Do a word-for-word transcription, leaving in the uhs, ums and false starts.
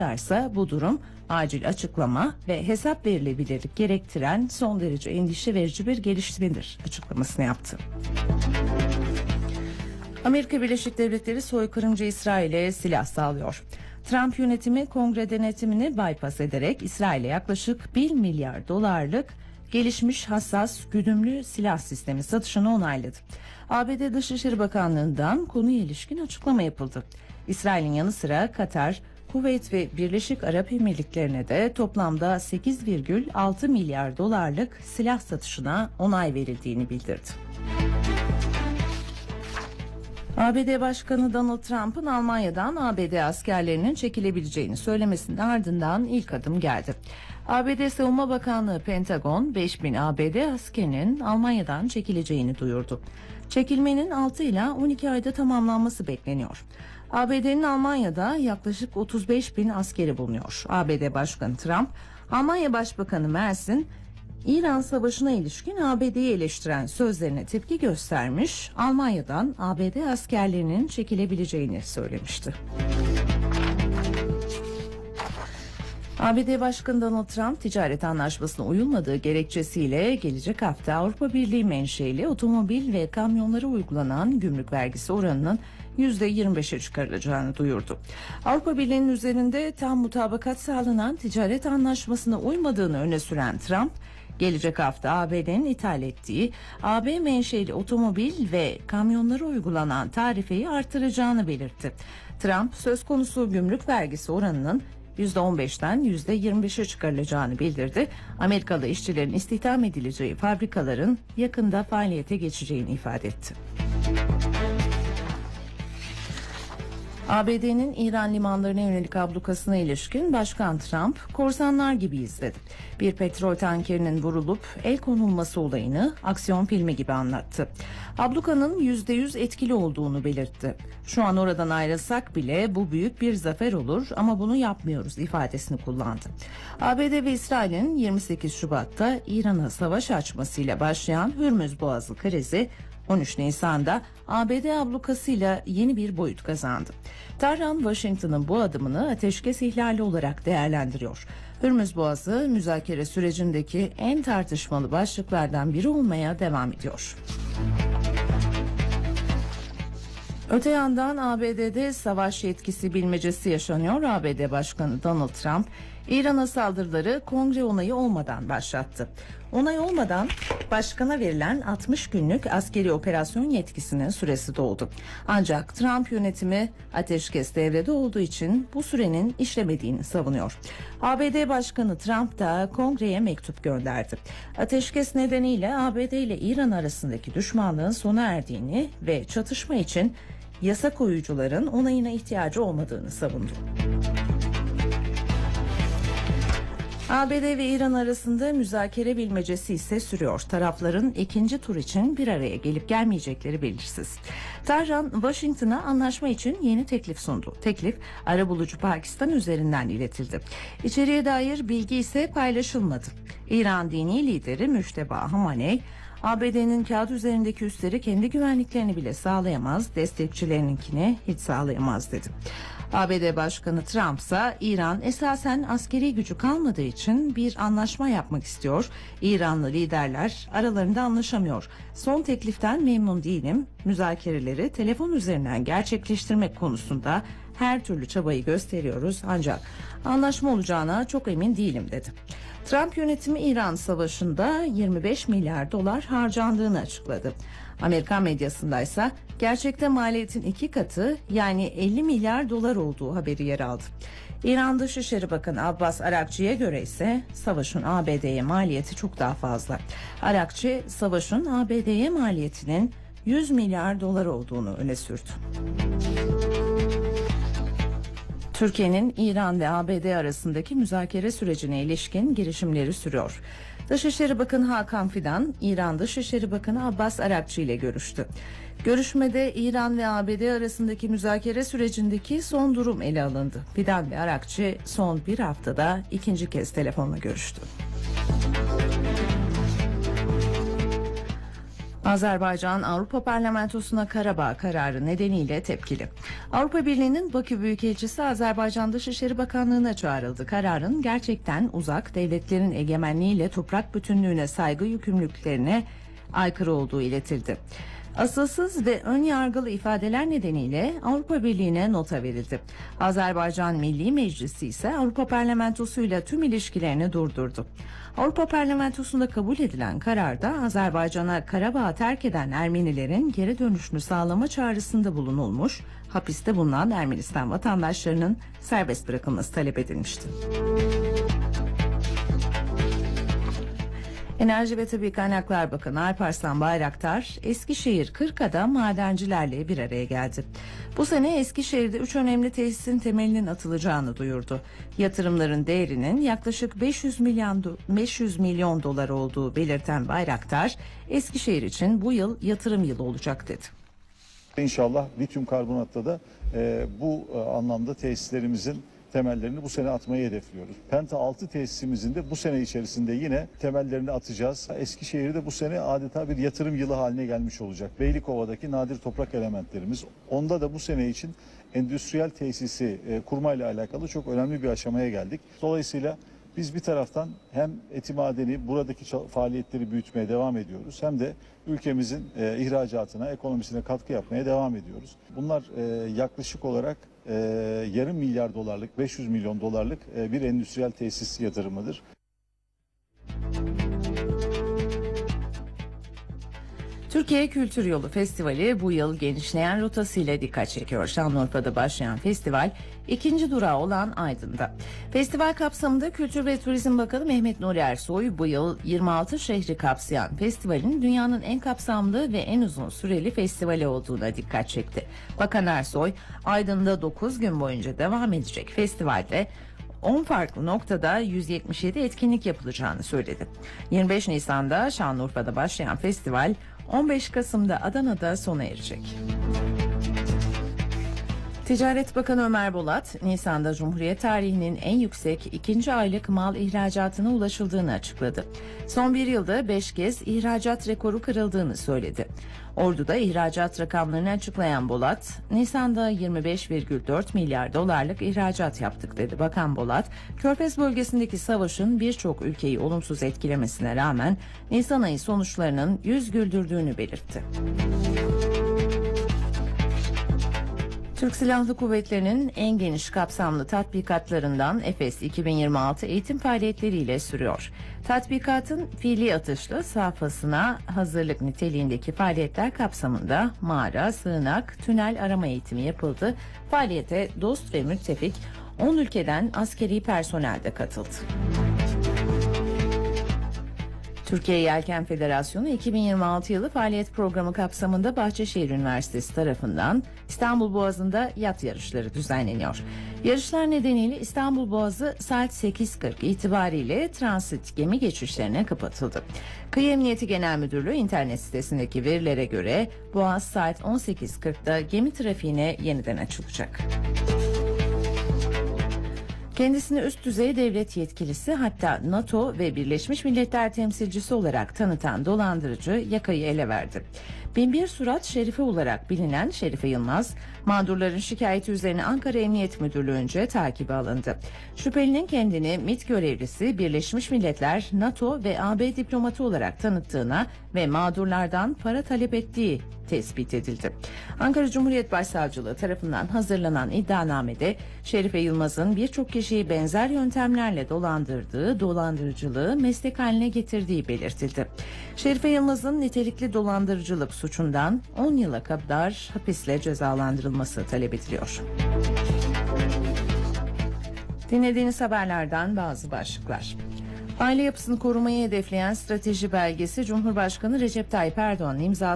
ise bu durum acil açıklama ve hesap verilebilirlik gerektiren son derece endişe verici bir gelişmedir açıklamasını yaptı. Amerika Birleşik Devletleri soykırımcı İsrail'e silah sağlıyor. Trump yönetimi kongre denetimini bypass ederek İsrail'e yaklaşık bir milyar dolarlık gelişmiş hassas güdümlü silah sistemi satışını onayladı. A B D Dışişleri Bakanlığı'ndan konuya ilişkin açıklama yapıldı. İsrail'in yanı sıra Katar, Kuveyt ve Birleşik Arap Emirlikleri'ne de toplamda sekiz virgül altı milyar dolarlık silah satışına onay verildiğini bildirdi. A B D Başkanı Donald Trump'ın Almanya'dan A B D askerlerinin çekilebileceğini söylemesinin ardından ilk adım geldi. A B D Savunma Bakanlığı Pentagon beş bin A B D askerinin Almanya'dan çekileceğini duyurdu. Çekilmenin altı ila on iki ayda tamamlanması bekleniyor. A B D'nin Almanya'da yaklaşık otuz beş bin askeri bulunuyor. A B D Başkanı Trump, Almanya Başbakanı Merz'in İran Savaşı'na ilişkin A B D'yi eleştiren sözlerine tepki göstermiş, Almanya'dan A B D askerlerinin çekilebileceğini söylemişti. A B D Başkanı Donald Trump ticaret anlaşmasına uyulmadığı gerekçesiyle gelecek hafta Avrupa Birliği menşeli otomobil ve kamyonlara uygulanan gümrük vergisi oranının yüzde yirmi beşe çıkarılacağını duyurdu. Avrupa Birliği'nin üzerinde tam mutabakat sağlanan ticaret anlaşmasına uymadığını öne süren Trump, gelecek hafta A B D'nin ithal ettiği A B menşeli otomobil ve kamyonlara uygulanan tarifeyi artıracağını belirtti. Trump söz konusu gümrük vergisi oranının yüzde on beşten yüzde yirmi beşe çıkarılacağını bildirdi. Amerikalı işçilerin istihdam edileceği fabrikaların yakında faaliyete geçeceğini ifade etti. A B D'nin İran limanlarına yönelik ablukasına ilişkin Başkan Trump, korsanlar gibi izledi. Bir petrol tankerinin vurulup el konulması olayını aksiyon filmi gibi anlattı. Ablukanın yüzde yüz etkili olduğunu belirtti. Şu an oradan ayrılsak bile bu büyük bir zafer olur ama bunu yapmıyoruz ifadesini kullandı. A B D ve İsrail'in yirmi sekiz Şubat'ta İran'a savaş açmasıyla başlayan Hürmüz Boğazı krizi on üç Nisan'da A B D ablukasıyla yeni bir boyut kazandı. Tahran, Washington'ın bu adımını ateşkes ihlali olarak değerlendiriyor. Hürmüz Boğazı müzakere sürecindeki en tartışmalı başlıklardan biri olmaya devam ediyor. Öte yandan A B D'de savaş yetkisi bilmecesi yaşanıyor. A B D Başkanı Donald Trump, İran'a saldırıları kongre onayı olmadan başlattı. Onay olmadan başkana verilen altmış günlük askeri operasyon yetkisinin süresi doldu. Ancak Trump yönetimi ateşkes devrede olduğu için bu sürenin işlemediğini savunuyor. A B D Başkanı Trump da kongreye mektup gönderdi. Ateşkes nedeniyle A B D ile İran arasındaki düşmanlığın sona erdiğini ve çatışma için yasa koyucuların onayına ihtiyacı olmadığını savundu. A B D ve İran arasında müzakere bilmecesi ise sürüyor. Tarafların ikinci tur için bir araya gelip gelmeyecekleri belirsiz. Tahran, Washington'a anlaşma için yeni teklif sundu. Teklif, arabulucu Pakistan üzerinden iletildi. İçeriye dair bilgi ise paylaşılmadı. İran dini lideri Müşteba Hamaney, A B D'nin kağıt üzerindeki üsleri kendi güvenliklerini bile sağlayamaz, destekçilerininkini hiç sağlayamaz dedi. A B D Başkanı Trump ise İran esasen askeri gücü kalmadığı için bir anlaşma yapmak istiyor. İranlı liderler aralarında anlaşamıyor. Son tekliften memnun değilim. Müzakereleri telefon üzerinden gerçekleştirmek konusunda her türlü çabayı gösteriyoruz ancak anlaşma olacağına çok emin değilim dedi. Trump yönetimi İran savaşında yirmi beş milyar dolar harcandığını açıkladı. Amerikan medyasındaysa gerçekte maliyetin iki katı yani elli milyar dolar olduğu haberi yer aldı. İran Dışişleri Bakanı Abbas Arakçı'ya göre ise savaşın A B D'ye maliyeti çok daha fazla. Arakçı savaşın A B D'ye maliyetinin yüz milyar dolar olduğunu öne sürdü. Türkiye'nin İran ve A B D arasındaki müzakere sürecine ilişkin girişimleri sürüyor. Dışişleri Bakanı Hakan Fidan, İran Dışişleri Bakanı Abbas Arakçı ile görüştü. Görüşmede İran ve A B D arasındaki müzakere sürecindeki son durum ele alındı. Fidan ve Arakçı son bir haftada ikinci kez telefonla görüştü. Azerbaycan Avrupa Parlamentosu'na Karabağ kararı nedeniyle tepkili. Avrupa Birliği'nin Bakü Büyükelçisi Azerbaycan Dışişleri Bakanlığı'na çağrıldı. Kararın gerçekten uzak, devletlerin egemenliğiyle toprak bütünlüğüne saygı yükümlülüklerine aykırı olduğu iletildi. Asılsız ve ön yargılı ifadeler nedeniyle Avrupa Birliği'ne nota verildi. Azerbaycan Milli Meclisi ise Avrupa Parlamentosu'yla tüm ilişkilerini durdurdu. Avrupa Parlamentosu'nda kabul edilen kararda Azerbaycan'a Karabağ'ı terk eden Ermenilerin geri dönüşünü sağlama çağrısında bulunulmuş, hapiste bulunan Ermenistan vatandaşlarının serbest bırakılması talep edilmişti. Enerji ve Tabii Kaynaklar Bakanı Alparslan Bayraktar, Eskişehir Kırka'da madencilerle bir araya geldi. Bu sene Eskişehir'de üç önemli tesisin temelinin atılacağını duyurdu. Yatırımların değerinin yaklaşık beş yüz milyon, beş yüz milyon dolar olduğu belirten Bayraktar, Eskişehir için bu yıl yatırım yılı olacak dedi. İnşallah lityum karbonatta da e, bu e, anlamda tesislerimizin temellerini bu sene atmayı hedefliyoruz. Penta altı tesisimizin de bu sene içerisinde yine temellerini atacağız. Eskişehir'de bu sene adeta bir yatırım yılı haline gelmiş olacak. Beylikova'daki nadir toprak elementlerimiz. Onda da bu sene için endüstriyel tesisi e, kurmayla alakalı çok önemli bir aşamaya geldik. Dolayısıyla biz bir taraftan hem Etimadeni buradaki faaliyetleri büyütmeye devam ediyoruz, hem de ülkemizin e, ihracatına, ekonomisine katkı yapmaya devam ediyoruz. Bunlar e, yaklaşık olarak e, yarım milyar dolarlık, beş yüz milyon dolarlık e, bir endüstriyel tesis yatırımıdır. Türkiye Kültür Yolu Festivali bu yıl genişleyen rotasıyla dikkat çekiyor. Şanlıurfa'da başlayan festival ikinci durağı olan Aydın'da. Festival kapsamında Kültür ve Turizm Bakanı Mehmet Nuri Ersoy bu yıl yirmi altı şehri kapsayan festivalin dünyanın en kapsamlı ve en uzun süreli festivali olduğuna dikkat çekti. Bakan Ersoy, Aydın'da dokuz gün boyunca devam edecek festivalde on farklı noktada yüz yetmiş yedi etkinlik yapılacağını söyledi. yirmi beş Nisan'da Şanlıurfa'da başlayan festival on beş Kasım'da Adana'da sona erecek. Ticaret Bakanı Ömer Bolat, Nisan'da Cumhuriyet tarihinin en yüksek ikinci aylık mal ihracatına ulaşıldığını açıkladı. Son bir yılda beş kez ihracat rekoru kırıldığını söyledi. Ordu'da ihracat rakamlarını açıklayan Bolat, Nisan'da yirmi beş virgül dört milyar dolarlık ihracat yaptık dedi. Bakan Bolat, Körfez bölgesindeki savaşın birçok ülkeyi olumsuz etkilemesine rağmen Nisan ayı sonuçlarının yüz güldürdüğünü belirtti. Türk Silahlı Kuvvetleri'nin en geniş kapsamlı tatbikatlarından Efes iki bin yirmi altı eğitim faaliyetleriyle sürüyor. Tatbikatın fiili atışlı safhasına hazırlık niteliğindeki faaliyetler kapsamında mağara, sığınak, tünel arama eğitimi yapıldı. Faaliyete dost ve müttefik on ülkeden askeri personel de katıldı. Türkiye Yelken Federasyonu iki bin yirmi altı yılı faaliyet programı kapsamında Bahçeşehir Üniversitesi tarafından İstanbul Boğazı'nda yat yarışları düzenleniyor. Yarışlar nedeniyle İstanbul Boğazı saat sekiz kırk itibariyle transit gemi geçişlerine kapatıldı. Kıyı Emniyeti Genel Müdürlüğü internet sitesindeki verilere göre Boğaz saat on sekiz kırkta gemi trafiğine yeniden açılacak. Kendisini üst düzey devlet yetkilisi, hatta NATO ve Birleşmiş Milletler temsilcisi olarak tanıtan dolandırıcı yakayı ele verdi. Binbir Surat Şerife olarak bilinen Şerife Yılmaz, mağdurların şikayeti üzerine Ankara Emniyet Müdürlüğü'nce takibe alındı. Şüphelinin kendini MİT görevlisi, Birleşmiş Milletler, NATO ve A B diplomatı olarak tanıttığına ve mağdurlardan para talep ettiği tespit edildi. Ankara Cumhuriyet Başsavcılığı tarafından hazırlanan iddianamede Şerife Yılmaz'ın birçok kişiyi benzer yöntemlerle dolandırdığı, dolandırıcılığı meslek haline getirdiği belirtildi. Şerife Yılmaz'ın nitelikli dolandırıcılık suçundan on yıla kadar hapisle cezalandırılması talep ediliyor. Dinlediğiniz haberlerden bazı başlıklar. Aile yapısını korumayı hedefleyen strateji belgesi Cumhurbaşkanı Recep Tayyip Erdoğan'ın imzaladığı